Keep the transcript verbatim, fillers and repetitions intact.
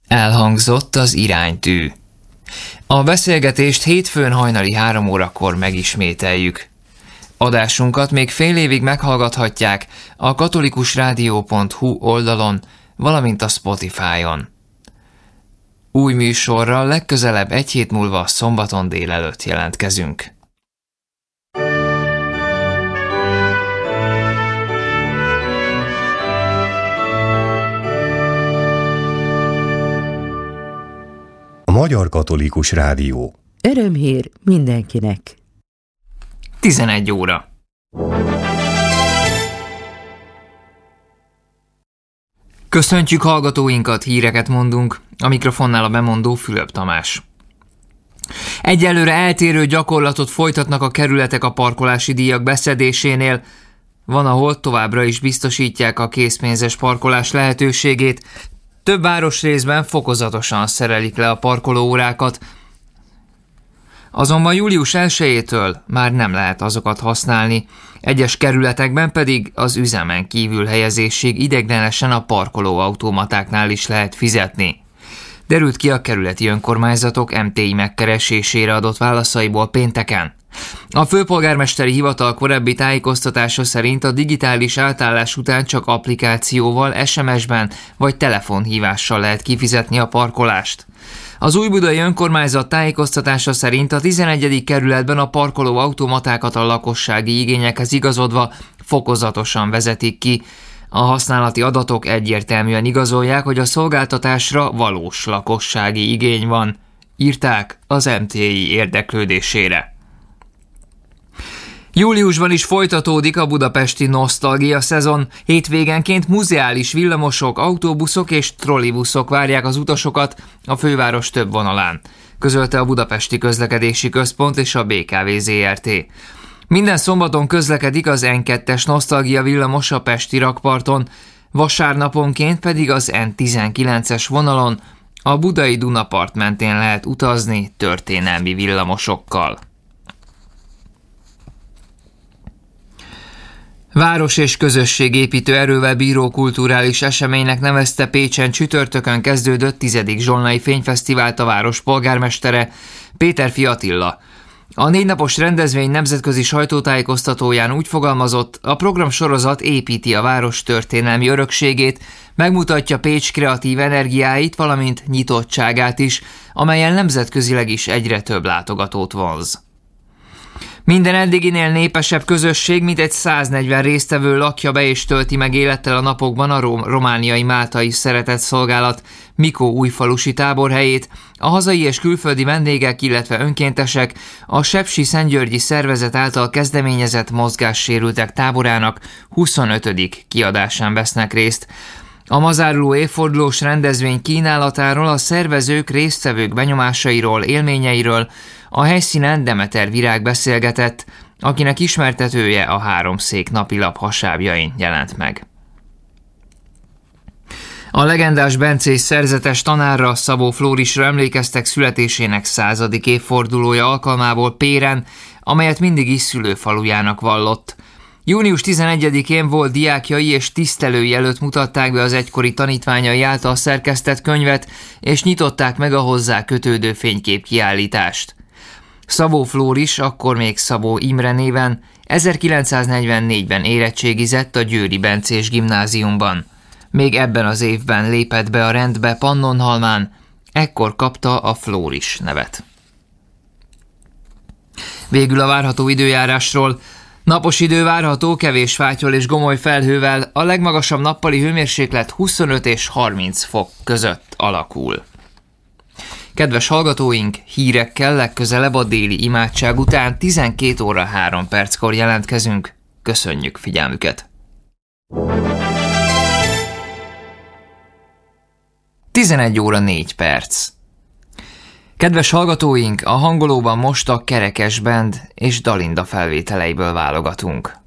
Elhangzott az iránytű. A beszélgetést hétfőn hajnali három órakor megismételjük. Adásunkat még fél évig meghallgathatják a katolikusrádió pont hu oldalon, valamint a Spotify-on. Új műsorral legközelebb egy hét múlva szombaton délelőtt jelentkezünk. A Magyar Katolikus Rádió. Örömhír mindenkinek. tizenegy óra. Köszöntjük hallgatóinkat, híreket mondunk, a mikrofonnál a bemondó Fülöp Tamás. Egyelőre eltérő gyakorlatot folytatnak a kerületek a parkolási díjak beszedésénél. Van, ahol továbbra is biztosítják a készpénzes parkolás lehetőségét, több városrészben fokozatosan szerelik le a parkolóórákat, azonban július elsejétől már nem lehet azokat használni, egyes kerületekben pedig az üzemen kívül helyezésig ideiglenesen a parkolóautomatáknál is lehet fizetni. Derült ki a kerületi önkormányzatok em té i megkeresésére adott válaszaiból pénteken. A főpolgármesteri hivatal korábbi tájékoztatása szerint a digitális átállás után csak applikációval, es em es-ben vagy telefonhívással lehet kifizetni a parkolást. Az újbudai önkormányzat tájékoztatása szerint a tizenegyedik kerületben a parkoló automatákat a lakossági igényekhez igazodva fokozatosan vezetik ki. A használati adatok egyértelműen igazolják, hogy a szolgáltatásra valós lakossági igény van, írták az em té i érdeklődésére. Júliusban is folytatódik a budapesti nosztalgia szezon. Hétvégenként muzeális villamosok, autóbuszok és trollibuszok várják az utasokat a főváros több vonalán, közölte a Budapesti Közlekedési Központ és a bé ká vé zé er té. Minden szombaton közlekedik az en kettes nosztalgia villamos a pesti rakparton, vasárnaponként pedig az en tizenkilences vonalon a budai Dunapart mentén lehet utazni történelmi villamosokkal. Város- és közösségépítő erővel bíró kulturális eseménynek nevezte Pécsen csütörtökön kezdődött tizedik Zsolnai Fényfesztivált a város polgármestere, Péterfi Attila. A négy napos rendezvény nemzetközi sajtótájékoztatóján úgy fogalmazott, a programsorozat építi a város történelmi örökségét, megmutatja Pécs kreatív energiáit, valamint nyitottságát is, amelyen nemzetközileg is egyre több látogatót vonz. Minden eddiginél népesebb közösség, mintegy száznegyven résztvevő lakja be és tölti meg élettel a napokban a rom- romániai máltai szeretett szolgálat Mikó újfalusi táborhelyét, a hazai és külföldi vendégek, illetve önkéntesek a sepsiszentgyörgyi szervezet által kezdeményezett mozgássérültek táborának huszonötödik kiadásán vesznek részt. A ma záruló évfordulós rendezvény kínálatáról, a szervezők, résztvevők benyomásairól, élményeiről a helyszínen Demeter Virág beszélgetett, akinek ismertetője a Háromszék napilap hasábjain jelent meg. A legendás bencés szerzetes tanárra, Szabó Flórisra emlékeztek születésének századik évfordulója alkalmából Péren, amelyet mindig is szülőfalujának vallott. június tizenegyedikén volt diákjai és tisztelői előtt mutatták be az egykori tanítványai által szerkesztett könyvet, és nyitották meg a hozzá kötődő fényképkiállítást. Szabó Flóris, akkor még Szabó Imre néven, ezerkilencszáznegyvennégyben érettségizett a Győri Bencés Gimnáziumban. Még ebben az évben lépett be a rendbe Pannonhalmán, ekkor kapta a Flóris nevet. Végül a várható időjárásról. Napos idő várható, kevés fátyol és gomoly felhővel, a legmagasabb nappali hőmérséklet huszonöt és harminc fok között alakul. Kedves hallgatóink, hírekkel legközelebb a déli imádság után tizenkét óra három perckor jelentkezünk. Köszönjük figyelmüket! tizenegy óra négy perc. Kedves hallgatóink, a hangolóban most a Kerekes Band és Dalinda felvételeiből válogatunk.